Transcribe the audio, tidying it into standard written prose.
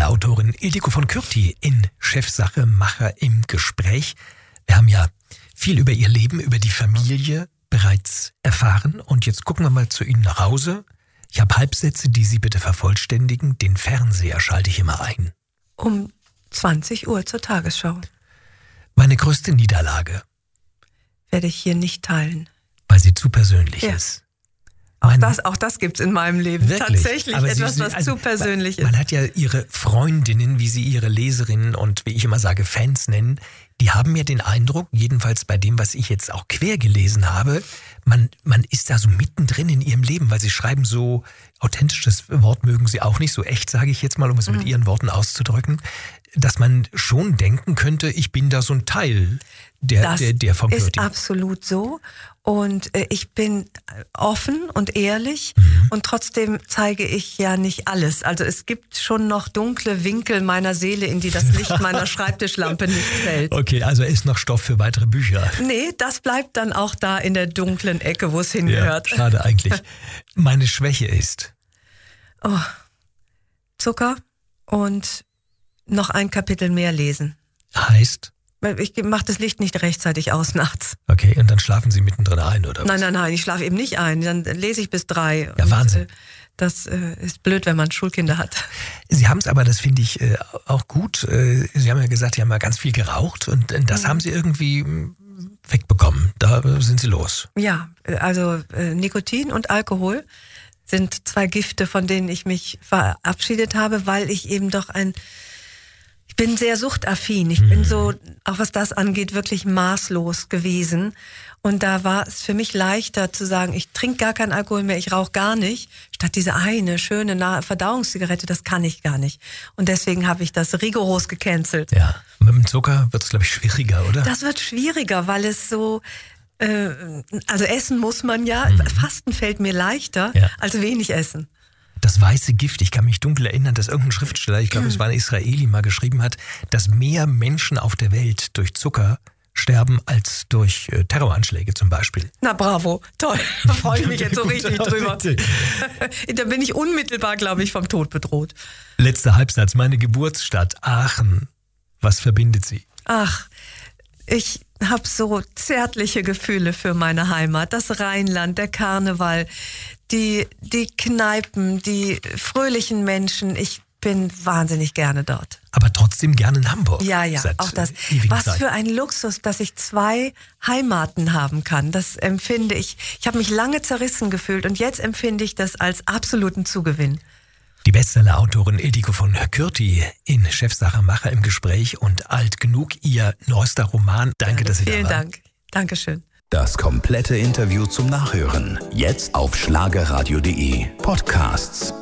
Bestsellerautorin Ildiko von Kürti in Chefsache Macher im Gespräch. Wir haben ja viel über ihr Leben, über die Familie bereits erfahren und jetzt gucken wir mal zu Ihnen nach Hause. Ich habe Halbsätze, die Sie bitte vervollständigen. Den Fernseher schalte ich immer ein. Um 20 Uhr zur Tagesschau. Meine größte Niederlage. Werde ich hier nicht teilen. Weil sie zu persönlich ist. Auch das gibt's in meinem Leben. Wirklich? Tatsächlich Aber etwas, was zu persönlich ist. Man hat ja ihre Freundinnen, wie sie ihre Leserinnen und wie ich immer sage, Fans nennen, die haben mir den Eindruck, jedenfalls bei dem, was ich jetzt auch quer gelesen habe, man ist da so mittendrin in ihrem Leben, weil sie schreiben so, authentisches Wort mögen sie auch nicht, so echt sage ich jetzt mal, um es mit ihren Worten auszudrücken, dass man schon denken könnte, ich bin da so ein Teil der von Kürti. Das ist absolut so. Und ich bin offen und ehrlich und trotzdem zeige ich ja nicht alles. Also es gibt schon noch dunkle Winkel meiner Seele, in die das Licht meiner Schreibtischlampe nicht fällt. Okay, also ist noch Stoff für weitere Bücher. Nee, das bleibt dann auch da in der dunklen Ecke, wo es hingehört. Ja, schade eigentlich. Meine Schwäche ist? Zucker und noch ein Kapitel mehr lesen. Heißt? Ich mache das Licht nicht rechtzeitig aus nachts. Okay, und dann schlafen Sie mittendrin ein, oder was? Nein, ich schlafe eben nicht ein. Dann lese ich bis 3. Ja, Wahnsinn. Das ist blöd, wenn man Schulkinder hat. Sie haben es aber, das finde ich auch gut. Sie haben ja gesagt, Sie haben ja ganz viel geraucht und das haben Sie irgendwie wegbekommen. Da sind Sie los. Ja, also Nikotin und Alkohol sind 2 Gifte, von denen ich mich verabschiedet habe, weil ich eben doch ich bin sehr suchtaffin. Ich bin so, auch was das angeht, wirklich maßlos gewesen. Und da war es für mich leichter zu sagen, ich trinke gar keinen Alkohol mehr, ich rauche gar nicht, statt diese eine schöne Verdauungszigarette, das kann ich gar nicht. Und deswegen habe ich das rigoros gecancelt. Ja, mit dem Zucker wird es, glaube ich, schwieriger, oder? Das wird schwieriger, weil es so, also essen muss man ja, Fasten fällt mir leichter als wenig essen. Das weiße Gift, ich kann mich dunkel erinnern, dass irgendein Schriftsteller, ich glaube es war ein Israeli, mal geschrieben hat, dass mehr Menschen auf der Welt durch Zucker sterben als durch Terroranschläge zum Beispiel. Na bravo, toll, da freue ich mich jetzt so richtig drüber. Da bin ich unmittelbar, glaube ich, vom Tod bedroht. Letzter Halbsatz, meine Geburtsstadt Aachen, was verbindet Sie? Ach, ich habe so zärtliche Gefühle für meine Heimat, das Rheinland, der Karneval, die Kneipen, die fröhlichen Menschen. Ich bin wahnsinnig gerne dort. Aber trotzdem gerne in Hamburg. Ja, auch das. Was für ein Luxus, dass ich 2 Heimaten haben kann. Das empfinde ich. Ich habe mich lange zerrissen gefühlt und jetzt empfinde ich das als absoluten Zugewinn. Die Bestsellerautorin Ildiko von Kürti in Chefsache Macher im Gespräch und Alt genug, ihr neuester Roman. Danke, dass Sie da waren. Vielen Dank. Dankeschön. Das komplette Interview zum Nachhören. Jetzt auf schlagerradio.de. Podcasts.